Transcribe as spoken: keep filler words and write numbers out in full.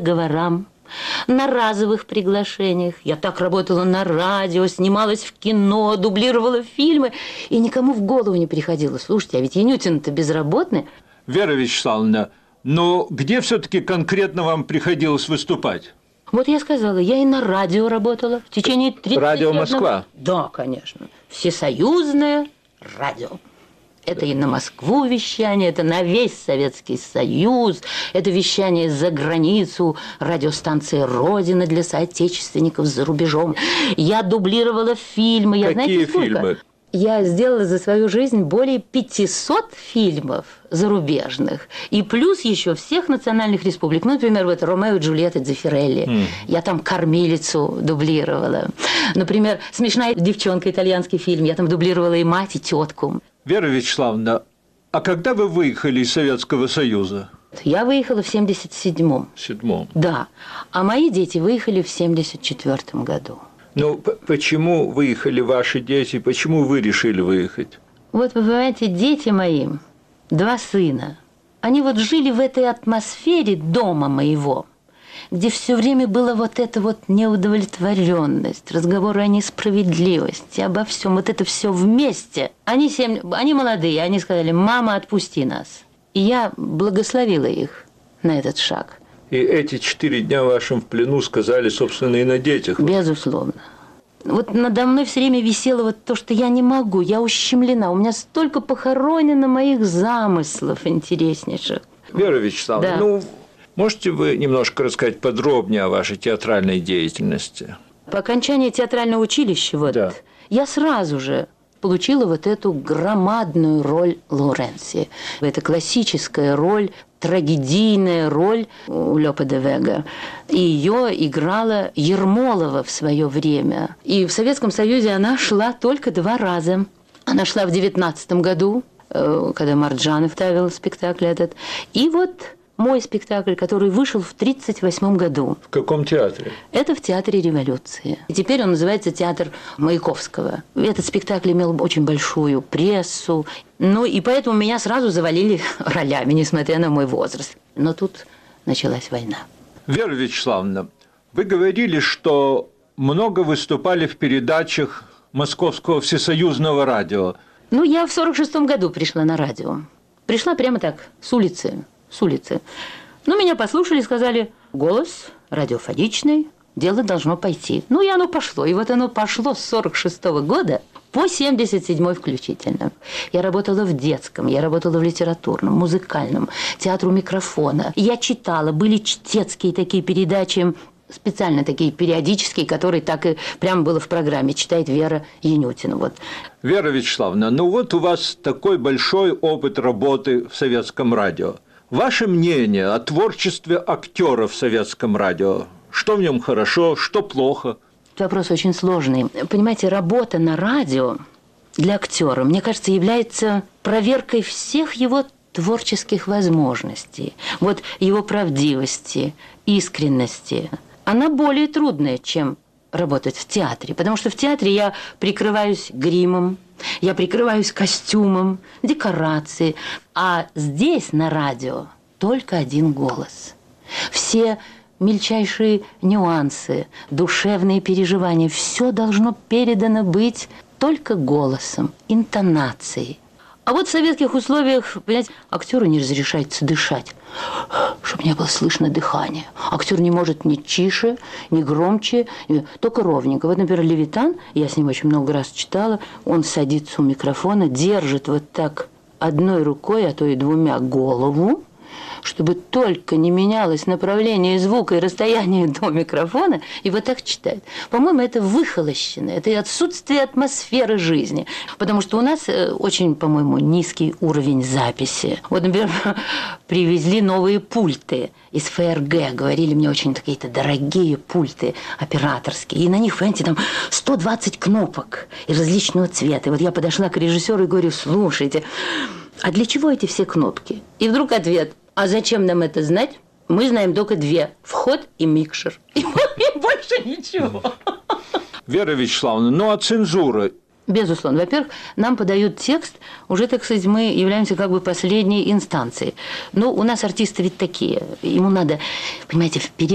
договорам, на разовых приглашениях. Я так работала на радио, снималась в кино, дублировала фильмы, и никому в голову не приходило. Слушайте, а ведь Янютин-то безработный. Вера Вячеславовна, но где все-таки конкретно вам приходилось выступать? Вот я сказала, я и на радио работала в течение тридцати Радио одного... Москва? Да, конечно. Всесоюзное радио. Это и на Москву вещание, это на весь Советский Союз, это вещание за границу, радиостанция «Родина» для соотечественников за рубежом. Я дублировала фильмы. Я, Какие знаете, сколько? фильмы? Я сделала за свою жизнь более пятисот фильмов зарубежных. И плюс еще всех национальных республик. Ну, например, вот «Ромео и Джульетта» Дзеффирелли. Mm. Я там кормилицу дублировала. Например, «Смешная девчонка» итальянский фильм. Я там дублировала и мать, и тетку. Вера Вячеславовна, а когда вы выехали из Советского Союза? Я выехала в семьдесят седьмом. В седьмом? Да. А мои дети выехали в семьдесят четвёртом году. Ну, почему выехали ваши дети? Почему вы решили выехать? Вот, вы понимаете, дети мои, два сына, они вот жили в этой атмосфере дома моего, где все время была вот эта вот неудовлетворенность, разговоры о несправедливости, обо всем, вот это все вместе. Они, семь, они молодые, они сказали: «Мама, отпусти нас». И я благословила их на этот шаг. И эти четыре дня в вашем плену сказали, собственно, и на детях. Безусловно. Вот надо мной все время висело вот то, что я не могу, я ущемлена, у меня столько похоронено моих замыслов интереснейших. Вера Вячеславовна, да. ну, можете вы немножко рассказать подробнее о вашей театральной деятельности? По окончании театрального училища вот, да. я сразу же получила вот эту громадную роль Лоуренции. Это классическая роль, трагедийная роль у Лёпе де Вега. И ее играла Ермолова в свое время. И в Советском Союзе она шла только два раза. Она шла в девятнадцатом году, когда Марджанов ставил спектакль этот. И вот мой спектакль, который вышел в тридцать восьмом году. В каком театре? Это в Театре Революции. И теперь он называется Театр Маяковского. Этот спектакль имел очень большую прессу. Ну, и поэтому меня сразу завалили ролями, несмотря на мой возраст. Но тут началась война. Вера Вячеславовна, вы говорили, что много выступали в передачах Московского всесоюзного радио. Ну, я в сорок шестом году пришла на радио. Пришла прямо так, с улицы. С улицы. Ну, меня послушали, сказали: голос радиофоничный, дело должно пойти. Ну, и оно пошло. И вот оно пошло с сорок шестого года по семьдесят седьмой включительно. Я работала в детском, я работала в литературном, музыкальном, театру микрофона. Я читала, были чтецкие такие передачи, специально такие периодические, которые так и прямо было в программе. Читает Вера Янютина. Вот. Вера Вячеславовна, ну вот у вас такой большой опыт работы в советском радио. Ваше мнение о творчестве актера в советском радио? Что в нем хорошо, что плохо? Вопрос очень сложный. Понимаете, работа на радио для актера, мне кажется, является проверкой всех его творческих возможностей, вот его правдивости, искренности. Она более трудная, чем работать в театре, потому что в театре я прикрываюсь гримом, я прикрываюсь костюмом, декорацией, а здесь на радио только один голос. Все мельчайшие нюансы, душевные переживания, все должно передано быть только голосом, интонацией. А вот в советских условиях, понимаете, актеру не разрешается дышать, чтобы не было слышно дыхания. Актер не может ни тише, ни громче, только ровненько. Вот, например, Левитан, я с ним очень много раз читала, он садится у микрофона, держит вот так одной рукой, а то и двумя голову, чтобы только не менялось направление звука и расстояние до микрофона, и вот так читает. По-моему, это выхолощено, это и отсутствие атмосферы жизни. Потому что у нас очень, по-моему, низкий уровень записи. Вот, например, привезли новые пульты из эф эр гэ, говорили мне, очень какие-то дорогие пульты операторские, и на них, понимаете, там сто двадцать кнопок и различного цвета. И вот я подошла к режиссеру и говорю: слушайте, а для чего эти все кнопки? И вдруг ответ: а зачем нам это знать? Мы знаем только две – вход и микшер. И больше ничего. Вера Вячеславовна, ну а цензура? Безусловно. Во-первых, нам подают текст, уже, так сказать, мы являемся как бы последней инстанцией. Но у нас артисты ведь такие. Ему надо, понимаете, вперед.